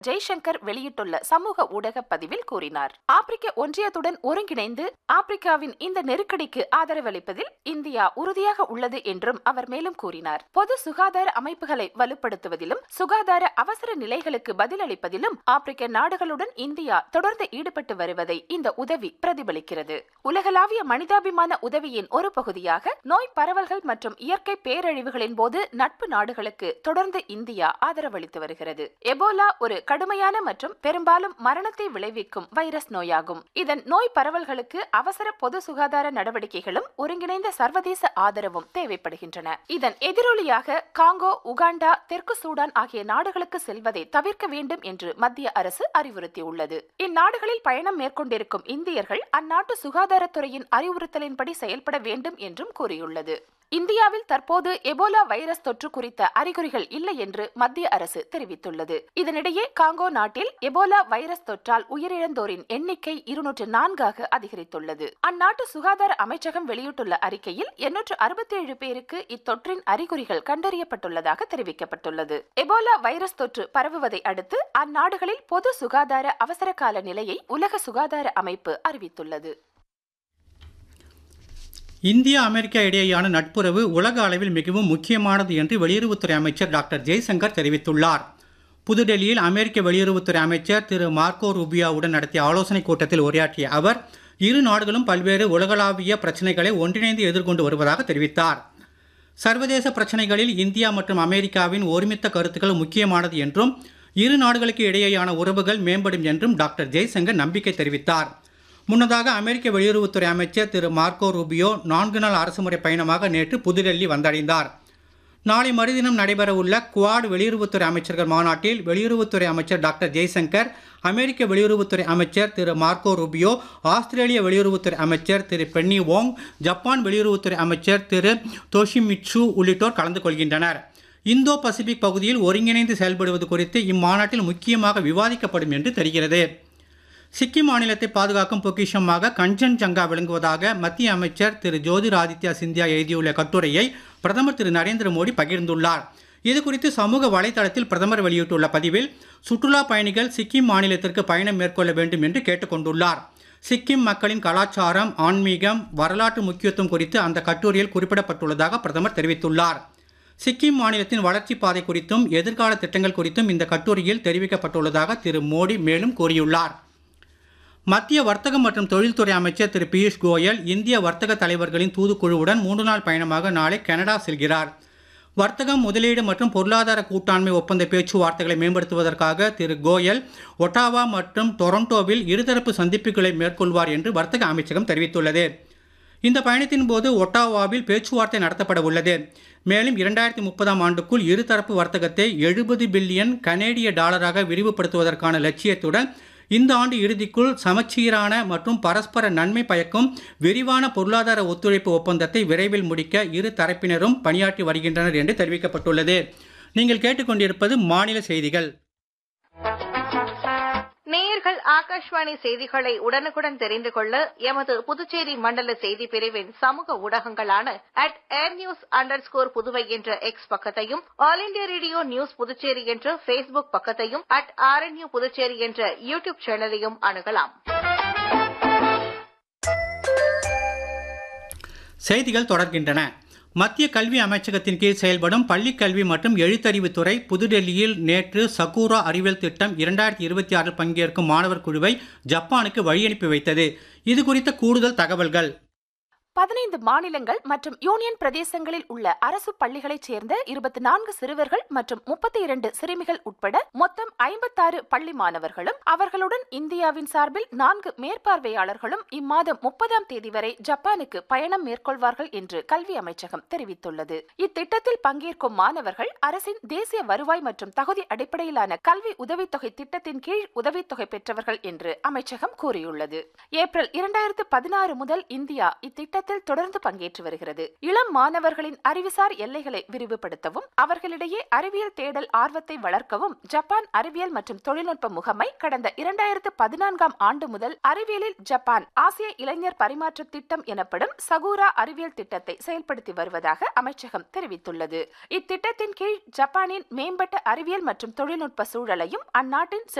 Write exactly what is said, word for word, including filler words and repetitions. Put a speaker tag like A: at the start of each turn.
A: ஜெய்சங்கர் வெளியிட்டுள்ள சமூக ஊடக பதிவில் கூறினார். ஆப்பிரிக்க ஒன்றியத்துடன் ஒருங்கிணைந்து ஆப்பிரிக்காவின் இந்த நெருக்கடிக்கு ஆதரவளிப்பதில் இந்தியா உறுதியாக உள்ளது என்றும் அவர் மேலும் கூறினார். பொது சுகாதார அமைப்புகளை வலுப்படுத்துவதிலும் சுகாதார அவசர நிலைகளுக்கு பதிலளிப்பதிலும் ஆப்பிரிக்க நாடுகளுடன் இந்தியா தொடர்ந்து ஈடுபட்டு வருவதை இந்த உதவி பிரதிபலிக்கிறது. உலகளாவிய மனிதாபிமான உதவியின் ஒரு பகுதியாக நோய் பரவல்கள் மற்றும் இயற்கை பேரழிவுகளின் போது நட்பு நாடுகளுக்கு தொடர்ந்து இந்தியா ஆதரவளித்து வருகிறது. எபோலா ஒரு கடுமையான மற்றும் பெரும்பாலும் மரணத்தை விளைவிக்கும் வைரஸ் நோயாகும். இதன் நோய் பரவல்களுக்கு அவசர பொது சுகாதார நடவடிக்கைகளும் ஒருங்கிணைந்த சர்வதேச ஆதரவும் தேவைப்படுகின்றன. இதன் எதிரொலியாக காங்கோ, உகாண்டா, தெற்கு சூடான் ஆகிய நாடுகளுக்கு செல்வதை தவிர்க்க வேண்டும் என்று மத்திய அரசு அறிவுறுத்தியுள்ளது. இந்நாடுகளில் பயணம் மேற்கொண்டிருக்கும் இந்தியர்கள் அந்நாட்டு சுகாதாரத்துறையின் அறிவுறுத்தலின்படி செயல்பட வேண்டும் என்றும் கூறியுள்ளது. இந்தியாவில் தற்போது எபோலா வைரஸ் தொற்று குறித்த அறிகுறிகள் இல்லை என்று மத்திய அரசு தெரிவித்துள்ளது. இதனிடையே காங்கோ நாட்டில் எபோலா வைரஸ் தொற்றால் உயிரிழந்தோரின் எண்ணிக்கை இருநூற்று நான்காக அதிகரித்துள்ளது. அந்நாட்டு சுகாதார அமைச்சகம் வெளியிட்டுள்ள அறிக்கையில் எண்ணூற்று அறுபத்தி ஏழு பேருக்கு இத்தொற்றின் அறிகுறிகள் கண்டறியப்பட்டுள்ளதாக தெரிவிக்கப்பட்டுள்ளது. எபோலா வைரஸ் தொற்று பரவுவதை அடுத்து அந்நாடுகளில் பொது சுகாதார அவசர கால நிலையை உலக சுகாதார அமைப்பு அறிவித்துள்ளது.
B: இந்தியா அமெரிக்கா இடையேயான நட்புறவு உலக அளவில் மிகவும் முக்கியமானது என்று வெளியுறவுத்துறை அமைச்சர் டாக்டர் ஜெய்சங்கர் தெரிவித்துள்ளார். புதுடெல்லியில் அமெரிக்க வெளியுறவுத்துறை அமைச்சர் திரு மார்க்கோ ரூபியோவுடன் நடத்திய ஆலோசனைக் கூட்டத்தில் உரையாற்றிய அவர் இரு நாடுகளும் பல்வேறு உலகளாவிய பிரச்சினைகளை ஒன்றிணைந்து எதிர்கொண்டு வருவதாக தெரிவித்தார். சர்வதேச பிரச்சினைகளில் இந்தியா மற்றும் அமெரிக்காவின் ஒருமித்த கருத்துக்கள் முக்கியமானது என்றும் இரு நாடுகளுக்கு இடையேயான உறவுகள் மேம்படும் என்றும் டாக்டர் ஜெய்சங்கர் நம்பிக்கை தெரிவித்தார். முன்னதாக அமெரிக்க வெளியுறவுத்துறை அமைச்சர் திரு மார்க்கோ ரூபியோ நான்கு நாள் அரசுமுறை பயணமாக நேற்று புதுடெல்லி வந்தடைந்தார். நாளை மறுதினம் நடைபெறவுள்ள குவாட் வெளியுறவுத்துறை அமைச்சர்கள் மாநாட்டில் வெளியுறவுத்துறை அமைச்சர் டாக்டர் ஜெய்சங்கர், அமெரிக்க வெளியுறவுத்துறை அமைச்சர் திரு மார்க்கோ ரூபியோ, ஆஸ்திரேலிய வெளியுறவுத்துறை அமைச்சர் திரு பென்னி வோங், ஜப்பான் வெளியுறவுத்துறை அமைச்சர் திரு தோஷிமிட்சு உள்ளிட்டோர் கலந்து கொள்கின்றனர். இந்தோ பசிபிக் பகுதியில் ஒருங்கிணைந்து செயல்படுவது குறித்து இம்மாநாட்டில் முக்கியமாக விவாதிக்கப்படும் என்று தெரிகிறது. சிக்கிம் மாநிலத்தை பாதுகாக்கும் பொக்கிஷமாக கஞ்சன்ஜங்கா விளங்குவதாக மத்திய அமைச்சர் திரு ஜோதிராதித்யா சிந்தியா எழுதியுள்ள கட்டுரையை பிரதமர் திரு நரேந்திர மோடி பகிர்ந்துள்ளார். இதுகுறித்து சமூக வலைதளத்தில் பிரதமர் வெளியிட்டுள்ள பதிவில் சுற்றுலா பயணிகள் சிக்கிம் மாநிலத்திற்கு பயணம் மேற்கொள்ள வேண்டும் என்று கேட்டுக்கொண்டுள்ளார். சிக்கிம் மக்களின் கலாச்சாரம், ஆன்மீகம், வரலாற்று முக்கியத்துவம் குறித்து அந்த கட்டுரையில் குறிப்பிடப்பட்டுள்ளதாக பிரதமர் தெரிவித்துள்ளார். சிக்கிம் மாநிலத்தின் வளர்ச்சி பாதை குறித்தும் எதிர்கால திட்டங்கள் குறித்தும் இந்த கட்டுரையில் தெரிவிக்கப்பட்டுள்ளதாக திரு மோடி மேலும் கூறியுள்ளார். மத்திய வர்த்தகம் மற்றும் தொழில்துறை அமைச்சர் திரு பியூஷ் கோயல் இந்திய வர்த்தக தலைவர்களின் தூதுக்குழுவுடன் மூன்று நாள் பயணமாக நாளை கனடா செல்கிறார். வர்த்தகம், முதலீடு மற்றும் பொருளாதார கூட்டாண்மை ஒப்பந்த பேச்சுவார்த்தைகளை மேம்படுத்துவதற்காக திரு கோயல் ஒட்டாவா மற்றும் டொரண்டோவில் இருதரப்பு சந்திப்புகளை மேற்கொள்வார் என்று வர்த்தக அமைச்சகம் தெரிவித்துள்ளது. இந்த பயணத்தின் போது ஒட்டாவாவில் பேச்சுவார்த்தை நடத்தப்பட உள்ளது. மேலும் இரண்டாயிரத்தி முப்பதாம் ஆண்டுக்குள் இருதரப்பு வர்த்தகத்தை எழுபது பில்லியன் கனேடிய டாலராக விரிவுபடுத்துவதற்கான லட்சியத்துடன் இந்த ஆண்டு இறுதிக்குள் சமச்சீரான மற்றும் பரஸ்பர நன்மை பயக்கும் விரிவான பொருளாதார ஒத்துழைப்பு ஒப்பந்தத்தை விரைவில் முடிக்க இரு தரப்பினரும் பணியாற்றி வருகின்றனர் என்று தெரிவிக்கப்பட்டுள்ளது. நீங்கள் கேட்டுக்கொண்டிருப்பது மாநில செய்திகள்.
C: நேயர்கள் ஆகாஷ்வாணி செய்திகளை உடனுக்குடன் தெரிந்து கொள்ள எமது புதுச்சேரி மண்டல செய்தி பிரிவின் சமூக ஊடகங்களான at air news under score Puduvai என்ற எக்ஸ் பக்கத்தையும், all India radio news Puducherry என்ற பேஸ்புக் பக்கத்தையும், அட் ஆர்என்யூ புதுச்சேரி என்ற யூடியூப் சேனலையும் அணுகலாம்.
B: செய்திகள் தொடர்கின்றன. மத்திய கல்வி அமைச்சகத்தின் கீழ் செயல்படும் பள்ளிக் கல்வி மற்றும் எழுத்தறிவுத்துறை புதுடெல்லியில் நேற்று சகூரா அறிவியல் திட்டம் இரண்டாயிரத்தி இருபத்தி ஆறில் பங்கேற்கும் மாணவர் குழுவை ஜப்பானுக்கு வழியனுப்பி வைத்தது. இது குறித்த கூடுதல் தகவல்கள்.
A: பதினைந்து மாநிலங்கள் மற்றும் யூனியன் பிரதேசங்களில் உள்ள அரசு பள்ளிகளைச் சேர்ந்த இருபத்தி நான்கு சிறுவர்கள் மற்றும் முப்பத்தி இரண்டு சிறுமிகள் உட்பட மொத்தம் ஐம்பத்தாறு பள்ளி மாணவர்களும் அவர்களுடன் இந்தியாவின் சார்பில் நான்கு மேற்பார்வையாளர்களும் இம்மாதம் முப்பதாம் தேதி வரை ஜப்பானுக்கு பயணம் மேற்கொள்வார்கள் என்று கல்வி அமைச்சகம் தெரிவித்துள்ளது. இத்திட்டத்தில் பங்கேற்கும் மாணவர்கள் அரசின் தேசிய வருவாய் மற்றும் தகுதி அடிப்படையிலான கல்வி உதவித்தொகை திட்டத்தின் கீழ் உதவித்தொகை பெற்றவர்கள் என்று அமைச்சகம் கூறியுள்ளது. ஏப்ரல் இரண்டாயிரத்து பதினாறு முதல் இந்தியா இத்திட்டத்தில் இத்திட்டத்தில் தொடர்ந்து பங்கேற்று வருகிறது. இளம் மாணவர்களின் அறிவுசார் எல்லைகளை விரிவுபடுத்தவும் அவர்களிடையே அறிவியல் தேடல் ஆர்வத்தை வளர்க்கவும் ஜப்பான் அறிவியல் மற்றும் தொழில்நுட்ப முகமை கடந்த இரண்டாயிரத்து பதினான்காம் ஆண்டு முதல் அறிவியலில் ஜப்பான் ஆசிய இளைஞர் பரிமாற்ற திட்டம் எனப்படும் சகூரா அறிவியல் திட்டத்தை செயல்படுத்தி வருவதாக அமைச்சகம் தெரிவித்துள்ளது. இத்திட்டத்தின் கீழ் ஜப்பானின் மேம்பட்ட அறிவியல் மற்றும் தொழில்நுட்ப சூழலையும் அந்நாட்டின்